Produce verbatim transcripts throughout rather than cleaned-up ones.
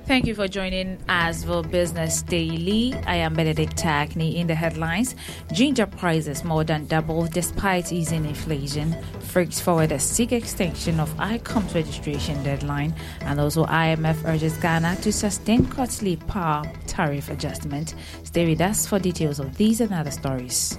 Thank you for joining us for Business Daily. I am Benedict Takni. In the headlines, ginger prices more than doubled despite easing inflation. Freight forwarders seek extension of I C O M S registration deadline, and also I M F urges Ghana to sustain quarterly power tariff adjustment. Stay with us for details of these and other stories.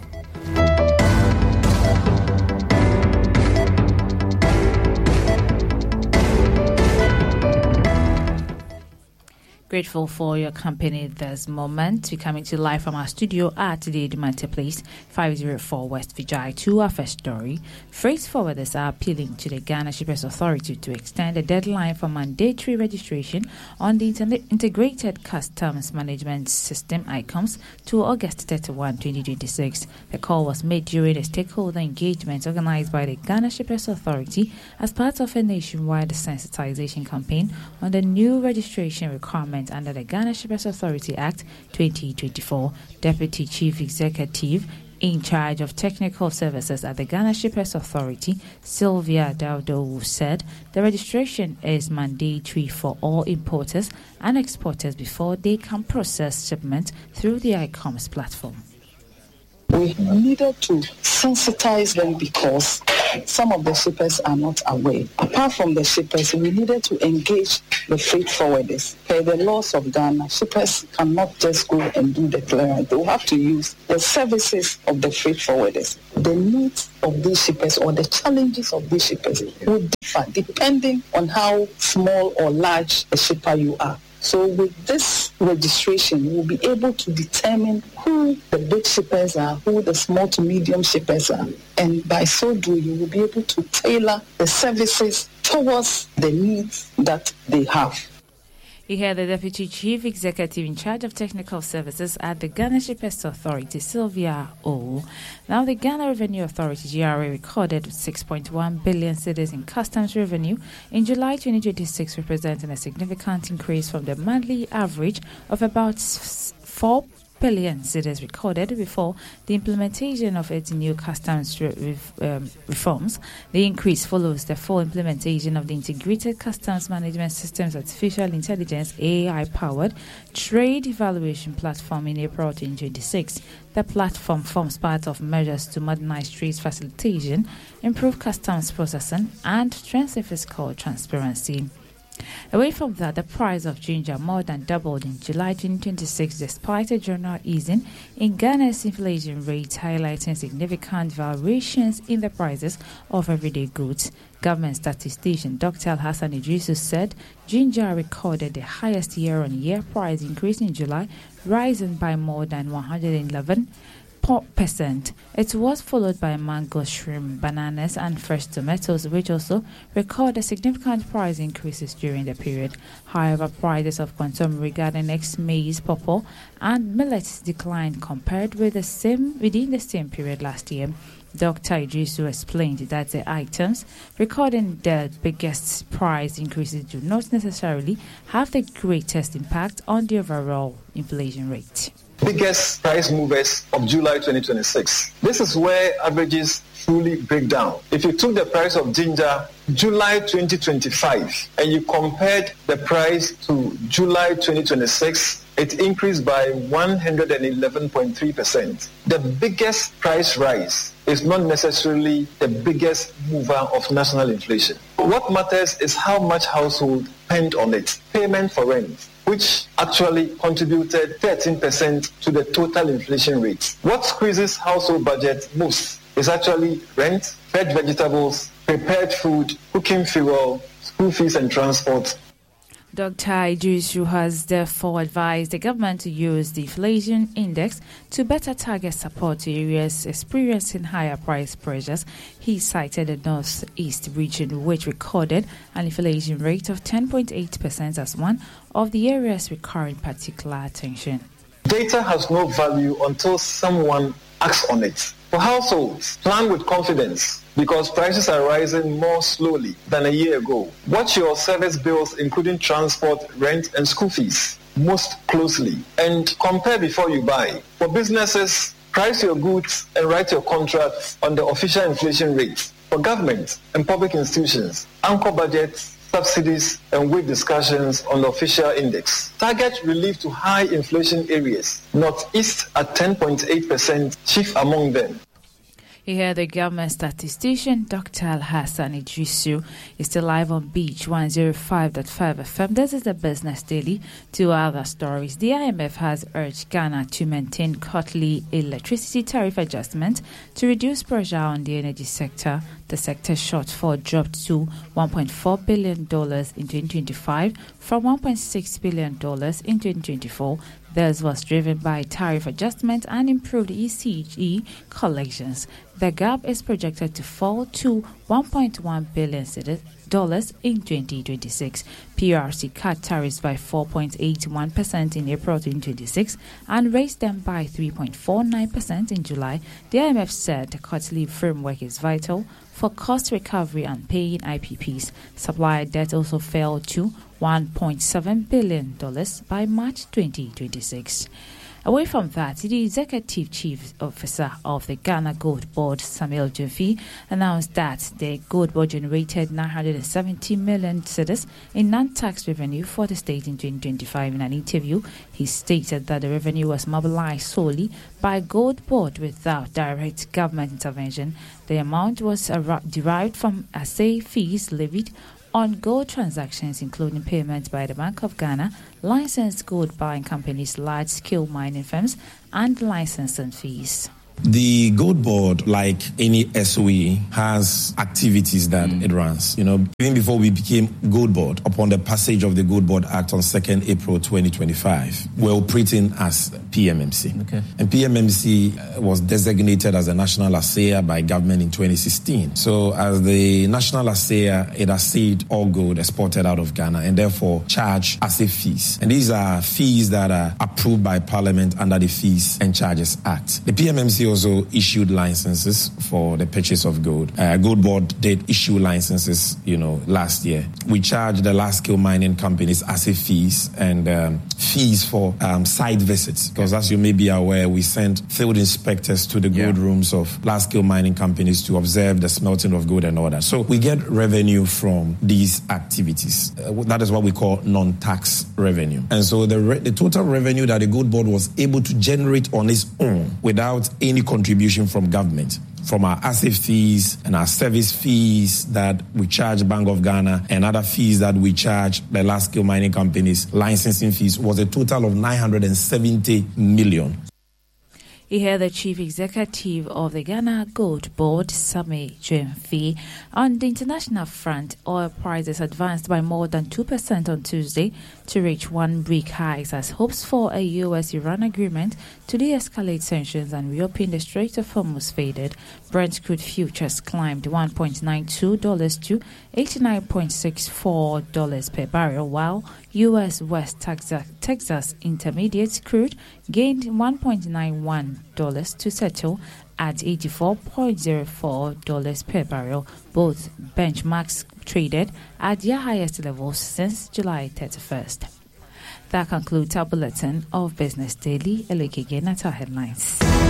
Grateful for your company this moment. We're coming to live from our studio at the Dumante Place, five oh four West Vijay. To our first story, freight forwarders are appealing to the Ghana Shippers Authority to extend the deadline for mandatory registration on the Inter- Integrated Customs Management System I C O M S to August thirty-first, twenty twenty-six. The call was made during a stakeholder engagement organized by the Ghana Shippers Authority as part of a nationwide sensitization campaign on the new registration requirements under the Ghana Shippers Authority Act twenty twenty-four. Deputy Chief Executive in charge of technical services at the Ghana Shippers Authority, Sylvia Daudo, said the registration is mandatory for all importers and exporters before they can process shipment through the I C O M S platform. We needed to sensitize them because some of the shippers are not aware. Apart from the shippers, we needed to engage the freight forwarders. Per the laws of Ghana, shippers cannot just go and do the clearance. They will have to use the services of the freight forwarders. The needs of these shippers or the challenges of these shippers will differ depending on how small or large a shipper you are. So with this registration, we'll be able to determine who the big shippers are, who the small to medium shippers are. And by so doing, we'll be able to tailor the services towards the needs that they have. You hear the Deputy Chief Executive in charge of technical services at the Ghana Shippers Authority, Sylvia O. Now, the Ghana Revenue Authority, G R A, recorded six point one billion cedis in customs revenue in July twenty twenty-six, representing a significant increase from the monthly average of about four billion cedis recorded before the implementation of its new customs re- um, reforms. The increase follows the full implementation of the Integrated Customs Management Systems Artificial Intelligence A I-powered trade evaluation platform in April twenty twenty-six. The platform forms part of measures to modernize trade facilitation, improve customs processing, and strengthen fiscal transparency. Away from that, the price of ginger more than doubled in July twenty twenty-six despite a general easing in Ghana's inflation rate, highlighting significant variations in the prices of everyday goods. Government statistician Doctor Alhassan Idrisu said ginger recorded the highest year-on-year price increase in July, rising by more than one hundred eleven percent. It was followed by mango, shrimp, bananas, and fresh tomatoes, which also recorded significant price increases during the period. However, prices of consumer regarding eggs, maize, pawpaw, and millets declined compared with the same within the same period last year. Doctor Idrisu explained that the items recording the biggest price increases do not necessarily have the greatest impact on the overall inflation rate. Biggest price movers of July twenty twenty-six. This is where averages truly break down. If you took the price of ginger July twenty twenty-five and you compared the price to July twenty twenty-six, it increased by one hundred eleven point three percent. The biggest price rise is not necessarily the biggest mover of national inflation. What matters is how much households spend on it. Payment for rent, which actually contributed thirteen percent to the total inflation rate. What squeezes household budget most is actually rent, fresh vegetables, prepared food, cooking fuel, school fees and transport. Doctor Idrisu has therefore advised the government to use the inflation index to better target support to areas experiencing higher price pressures. He cited the Northeast region, which recorded an inflation rate of ten point eight percent as one of the areas requiring particular attention. Data has no value until someone acts on it. For households, plan with confidence because prices are rising more slowly than a year ago. Watch your service bills, including transport, rent, and school fees, most closely and compare before you buy. For businesses, price your goods and write your contracts on the official inflation rate. For government and public institutions, anchor budgets, subsidies, and wage discussions on the official index. Target relief to high inflation areas, Northeast at ten point eight percent, chief among them. You hear the government statistician, Doctor Al-Hassan Idrisu, is still live on Beach one oh five point five F M. This is the Business Daily. Two other stories. The I M F has urged Ghana to maintain quarterly electricity tariff adjustment to reduce pressure on the energy sector. The sector's shortfall dropped to one point four billion dollars in twenty twenty-five from one point six billion dollars in twenty twenty-four. This was driven by tariff adjustment and improved E C G collections. The gap is projected to fall to one point one billion dollars in twenty twenty-six. P R C cut tariffs by four point eight one percent in April twenty twenty-six and raised them by three point four nine percent in July. The I M F said the quarterly framework is vital for cost recovery and paying I P Ps. Supplier debt also fell to one point seven billion dollars by March twenty twenty-six. Away from that, the Executive Chief Officer of the Ghana Gold Board, Samuel Gyamfi, announced that the Gold Board generated nine hundred seventy million cedis in non-tax revenue for the state in twenty twenty-five. In an interview, he stated that the revenue was mobilized solely by Gold Board without direct government intervention. The amount was uh, derived from assay fees levied on gold transactions, including payments by the Bank of Ghana, licensed gold buying companies, large-scale mining firms, and licensing fees. The Gold Board, like any S O E, has activities that mm. it runs. You know, even before we became Gold Board, upon the passage of the Gold Board Act on second April twenty twenty-five, we're operating as P M M C. Okay. And P M M C was designated as a national assayer by government in twenty sixteen. So as the national assayer, it assayed all gold exported out of Ghana and therefore charge assay fees. And these are fees that are approved by Parliament under the Fees and Charges Act. The P M M C also issued licenses for the purchase of gold. Uh, Gold Board did issue licenses, you know, last year. We charged the large-scale mining companies assay fees and um, fees for um, site visits. Because as you may be aware, we sent field inspectors to the gold yeah. rooms of large-scale mining companies to observe the smelting of gold and all that. So we get revenue from these activities. Uh, that is what we call non-tax revenue. And so the, re- the total revenue that the Gold Board was able to generate on its own without any contribution from government, from our assay fees and our service fees that we charge Bank of Ghana and other fees that we charge the large-scale mining companies, licensing fees, was a total of nine hundred seventy million. You hear the Chief Executive of the Ghana Gold Board, Samuel Gyamfi. On the international front, oil prices advanced by more than two percent on Tuesday to reach one-week highs as hopes for a U S Iran agreement to de-escalate sanctions and reopen the Strait of Hormuz faded. Brent crude futures climbed one point nine two dollars to eighty-nine point six four dollars per barrel, while U S West Texas, Texas Intermediate crude gained one point nine one dollars to settle at eighty-four point zero four dollars per barrel. Both benchmarks traded at their highest levels since July thirty-first. That concludes our bulletin of Business Daily. A look again at our headlines.